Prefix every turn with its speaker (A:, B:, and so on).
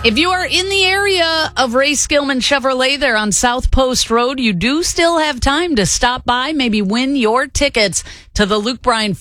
A: If you are in the area of Ray Skillman Chevrolet there on South Post Road, you do still have time to stop by, maybe win your tickets to the Luke Bryan